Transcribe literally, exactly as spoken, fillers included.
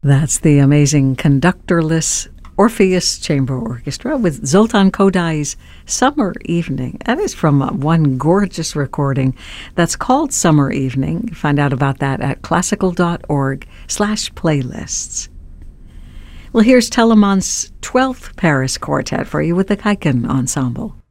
That's the amazing conductorless Orpheus Chamber Orchestra with Zoltan Kodai's Summer Evening. That is from one gorgeous recording that's called Summer Evening. Find out about that at classical.org slash playlists. Well, here's Telemann's twelfth Paris Quartet for you with the Kaiken Ensemble.